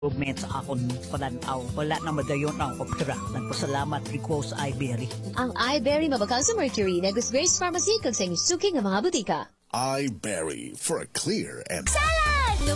improvement sa akong pananaw. Wala na madayon ang opera. Nagpasalamat ko sa iBerry. Ang iBerry mabakal sa Mercury na Grace Pharmacy kag sa inyong suki nga mga butika. iBerry for a clear and Salad!